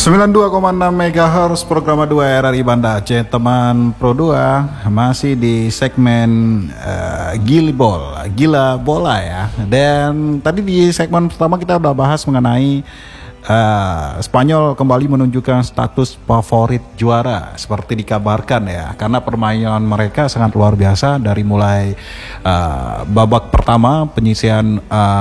92,6 MHz program 2 RRI Banda Aceh. Teman Pro 2 masih di segmen Gila Bola ya. Dan tadi di segmen pertama kita udah bahas mengenai Spanyol kembali menunjukkan status favorit juara seperti dikabarkan ya, karena permainan mereka sangat luar biasa dari mulai babak pertama penyisian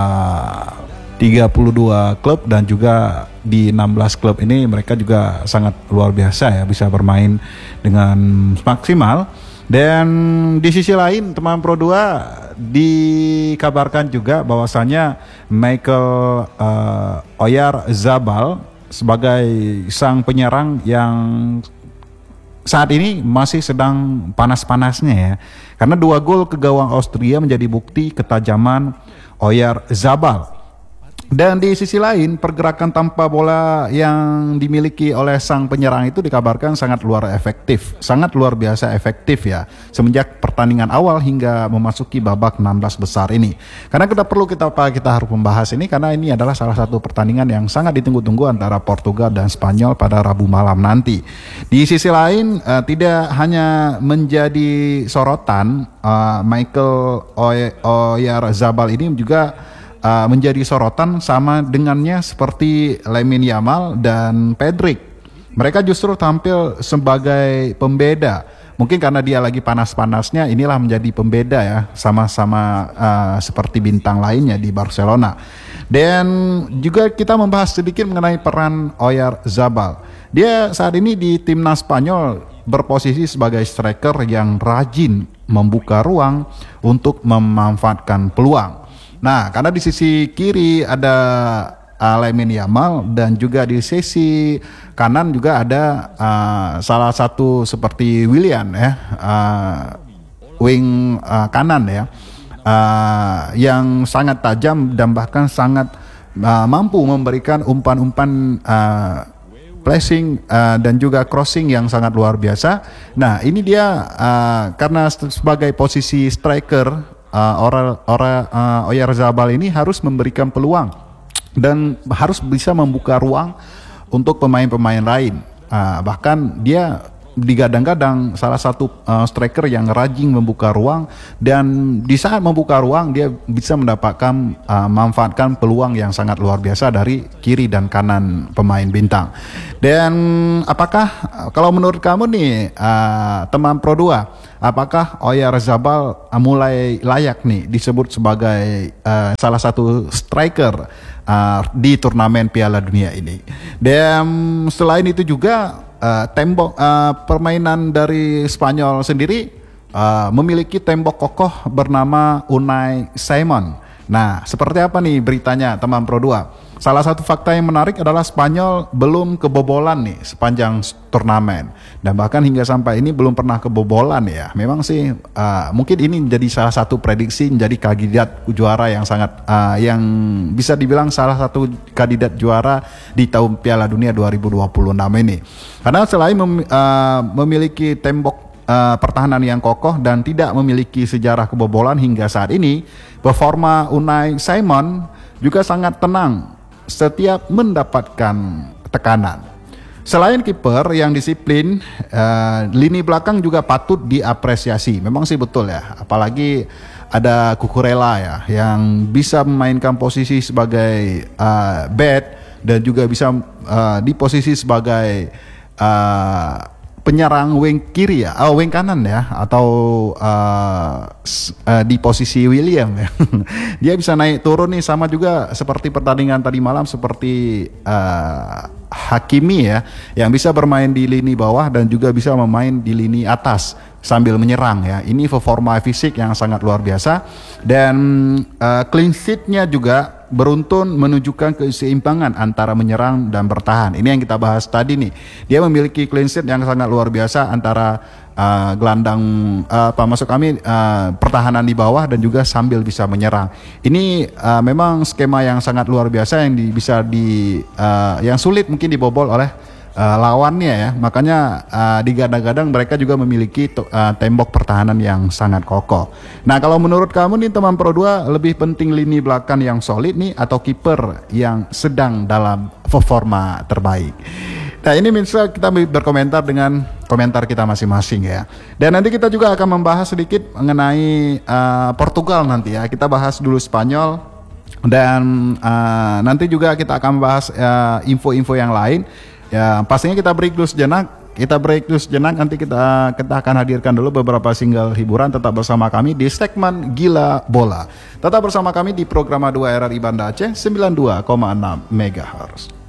32 klub dan juga di 16 klub ini mereka juga sangat luar biasa ya, bisa bermain dengan maksimal. Dan di sisi lain teman Pro 2 dikabarkan juga bahwasanya Michael Oyarzabal sebagai sang penyerang yang saat ini masih sedang panas-panasnya ya, karena 2 gol ke gawang Austria menjadi bukti ketajaman Oyarzabal. Dan di sisi lain, pergerakan tanpa bola yang dimiliki oleh sang penyerang itu dikabarkan sangat luar biasa efektif ya, semenjak pertandingan awal hingga memasuki babak 16 besar ini. Karena kita harus membahas ini karena ini adalah salah satu pertandingan yang sangat ditunggu-tunggu antara Portugal dan Spanyol pada Rabu malam nanti. Di sisi lain, tidak hanya menjadi sorotan, Michael Oyarzabal ini juga menjadi sorotan sama dengannya seperti Lamine Yamal dan Pedri. Mereka justru tampil sebagai pembeda. Mungkin karena dia lagi panas-panasnya, inilah menjadi pembeda ya, sama-sama seperti bintang lainnya di Barcelona. Dan juga kita membahas sedikit mengenai peran Oyarzabal. Dia saat ini di timnas Spanyol berposisi sebagai striker yang rajin membuka ruang untuk memanfaatkan peluang. Nah, karena di sisi kiri ada Lamine Yamal dan juga di sisi kanan juga ada salah satu seperti Willian ya, wing kanan ya, yang sangat tajam dan bahkan sangat mampu memberikan umpan-umpan placing dan juga crossing yang sangat luar biasa. Nah, ini dia karena sebagai posisi striker, Oyarzabal ini harus memberikan peluang dan harus bisa membuka ruang untuk pemain-pemain lain. Bahkan dia digadang-gadang salah satu striker yang rajin membuka ruang, dan di saat membuka ruang dia bisa mendapatkan manfaatkan peluang yang sangat luar biasa dari kiri dan kanan pemain bintang. Dan apakah kalau menurut kamu nih teman Pro 2, apakah Oyarzabal mulai layak nih disebut sebagai salah satu striker di turnamen Piala Dunia ini? Dan selain itu juga permainan dari Spanyol sendiri memiliki tembok kokoh bernama Unai Simon. Nah, seperti apa nih beritanya teman Pro 2? Salah satu fakta yang menarik adalah Spanyol belum kebobolan nih sepanjang turnamen, dan bahkan hingga sampai ini belum pernah kebobolan ya. Memang sih mungkin ini menjadi salah satu prediksi menjadi kandidat juara yang sangat yang bisa dibilang salah satu kandidat juara di tahun Piala Dunia 2026 ini. Karena selain memiliki tembok pertahanan yang kokoh dan tidak memiliki sejarah kebobolan hingga saat ini, performa Unai Simon juga sangat tenang setiap mendapatkan tekanan. Selain kiper yang disiplin, lini belakang juga patut diapresiasi. Memang sih betul ya, apalagi ada Cucurella ya, yang bisa memainkan posisi sebagai back dan juga bisa di posisi sebagai penyerang wing kiri ya, wing kanan ya, atau di posisi William ya. Dia bisa naik turun nih, sama juga seperti pertandingan tadi malam seperti Hakimi ya, yang bisa bermain di lini bawah dan juga bisa bermain di lini atas sambil menyerang ya. Ini performa fisik yang sangat luar biasa, dan clean sheet-nya juga beruntun menunjukkan keseimbangan antara menyerang dan bertahan. Ini yang kita bahas tadi nih. Dia memiliki clean sheet yang sangat luar biasa antara gelandang pertahanan di bawah dan juga sambil bisa menyerang. Ini memang skema yang sangat luar biasa yang yang sulit mungkin dibobol oleh lawannya ya. Makanya digadang-gadang mereka juga memiliki tembok pertahanan yang sangat kokoh. Nah, kalau menurut kamu nih teman Pro 2, lebih penting lini belakang yang solid nih atau kiper yang sedang dalam performa terbaik? Nah ini bisa kita berkomentar dengan komentar kita masing-masing ya. Dan nanti kita juga akan membahas sedikit mengenai Portugal nanti ya. Kita bahas dulu Spanyol dan nanti juga kita akan bahas info-info yang lain. Ya pastinya kita break dulu sejenak. Nanti kita akan hadirkan dulu beberapa single hiburan. Tetap bersama kami di segmen Gila Bola. Tetap bersama kami di program 2 RRI Banda Aceh 92,6 MHz.